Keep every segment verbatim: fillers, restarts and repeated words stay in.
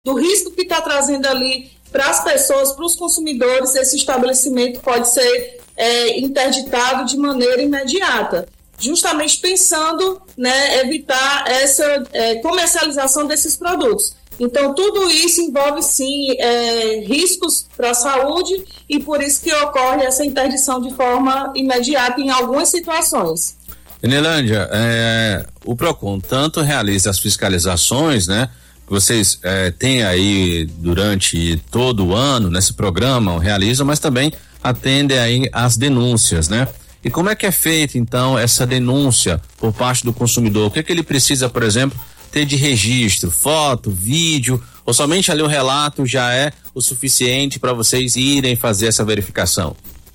do risco que está trazendo ali para as pessoas, para os consumidores, esse estabelecimento pode ser é, interditado de maneira imediata, justamente pensando, né, evitar essa é, comercialização desses produtos. Então, tudo isso envolve, sim, é, riscos para a saúde e por isso que ocorre essa interdição de forma imediata em algumas situações. Enelândia, é, o PROCON tanto realiza as fiscalizações, né? Vocês é, têm aí durante todo o ano nesse programa, realizam, mas também atendem aí as denúncias, né? E como é que é feita então essa denúncia por parte do consumidor? O que é que ele precisa, por exemplo, ter de registro, foto, vídeo, ou somente ali o relato já é o suficiente para vocês irem fazer essa verificação?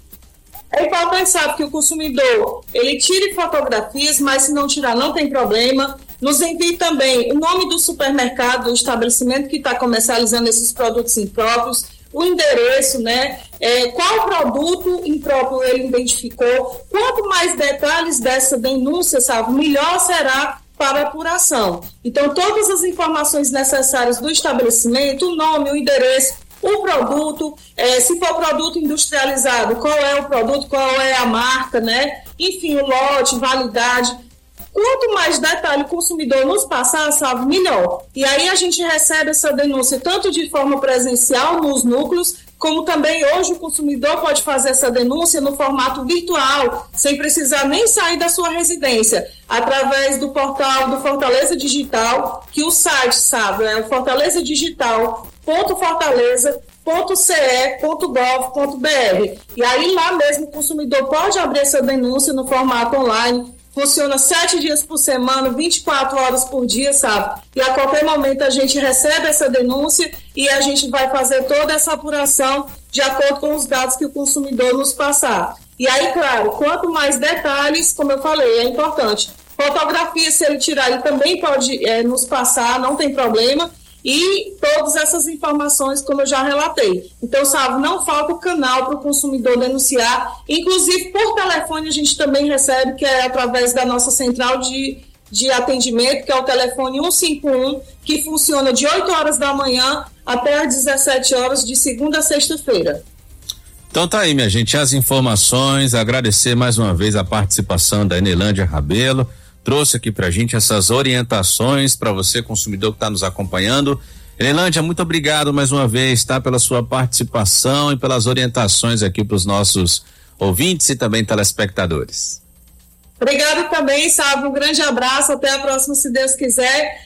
É importante, sabe, que o consumidor, ele tire fotografias, mas se não tirar não tem problema. Nos envie também o nome do supermercado, do estabelecimento que está comercializando esses produtos impróprios, o endereço, né? É, qual produto impróprio ele identificou. Quanto mais detalhes dessa denúncia, sabe, melhor será para a apuração. Então, todas as informações necessárias do estabelecimento, o nome, o endereço, o produto, é, se for produto industrializado, qual é o produto, qual é a marca, né? Enfim, o lote, validade. Quanto mais detalhe o consumidor nos passar, sabe, melhor. E aí a gente recebe essa denúncia tanto de forma presencial nos núcleos, como também hoje o consumidor pode fazer essa denúncia no formato virtual, sem precisar nem sair da sua residência, através do portal do Fortaleza Digital, que o site, sabe, é o fortaleza digital ponto fortaleza ponto c e ponto gov ponto b r. E aí lá mesmo o consumidor pode abrir essa denúncia no formato online. Funciona sete dias por semana, vinte e quatro horas por dia, sabe? E a qualquer momento a gente recebe essa denúncia e a gente vai fazer toda essa apuração de acordo com os dados que o consumidor nos passar. E aí, claro, quanto mais detalhes, como eu falei, é importante. Fotografia, se ele tirar, ele também pode é, nos passar, não tem problema. E todas essas informações, como eu já relatei. Então, sabe, não falta o canal para o consumidor denunciar. Inclusive, por telefone, a gente também recebe, que é através da nossa central de, de atendimento, que é o telefone um cinco um, que funciona de oito horas da manhã até às dezessete horas, de segunda a sexta-feira. Então tá aí, minha gente, as informações. Agradecer mais uma vez a participação da Enelândia Rabelo. Trouxe aqui pra gente essas orientações para você, consumidor que está nos acompanhando. Enelândia, muito obrigado mais uma vez, tá? Pela sua participação e pelas orientações aqui para os nossos ouvintes e também telespectadores. Obrigado também, sabe? Um grande abraço, até a próxima, se Deus quiser.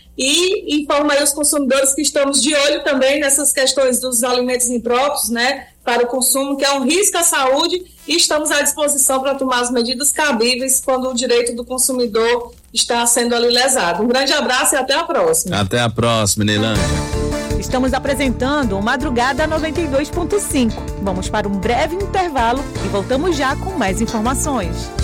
E informa aí os consumidores que estamos de olho também nessas questões dos alimentos impróprios, né? Para o consumo, que é um risco à saúde, e estamos à disposição para tomar as medidas cabíveis quando o direito do consumidor está sendo ali lesado. Um grande abraço e até a próxima. Até a próxima, Enelândia. Estamos apresentando o Madrugada noventa e dois ponto cinco. Vamos para um breve intervalo e voltamos já com mais informações.